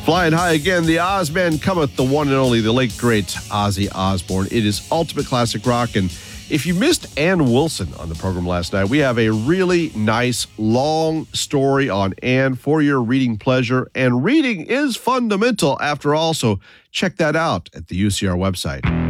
Flying high again, the Ozman cometh, the one and only, the late, great Ozzy Osbourne. It is ultimate classic rock, and if you missed Ann Wilson on the program last night, we have a really nice, long story on Ann for your reading pleasure, and reading is fundamental after all, so check that out at the UCR website.